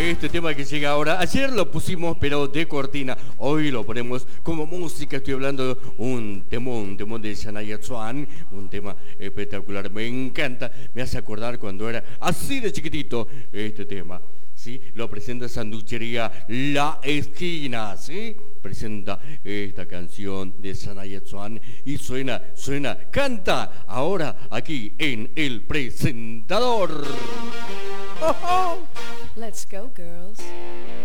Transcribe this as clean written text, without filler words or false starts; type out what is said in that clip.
Este tema que llega ahora, ayer lo pusimos pero de cortina, hoy lo ponemos como música. Estoy hablando de un temón de Shania Twain, un tema espectacular, me encanta, me hace acordar cuando era así de chiquitito este tema. ¿Sí? Lo presenta Sanduchería La Esquina, ¿sí? Presenta esta canción de Shania Twain y suena, canta ahora aquí en El Presentador. Let's go, girls.